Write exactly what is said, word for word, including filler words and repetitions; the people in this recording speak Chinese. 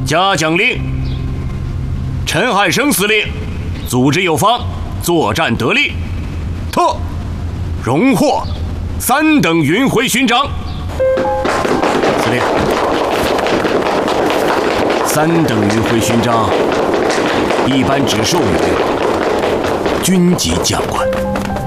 嘉奖令：陈汉生司令组织有方，作战得力，特荣获三等云辉勋章。司令，三等云辉勋章一般只授予军级将官。